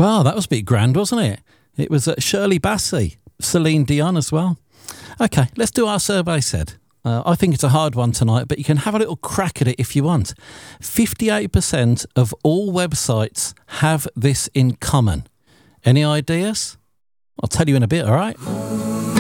Well, that was a bit grand, wasn't it? It was Shirley Bassey, Celine Dion as well. Okay, let's do our survey said. I think it's a hard one tonight, but you can have a little crack at it if you want. 58% of all websites have this in common. Any ideas? I'll tell you in a bit, all right?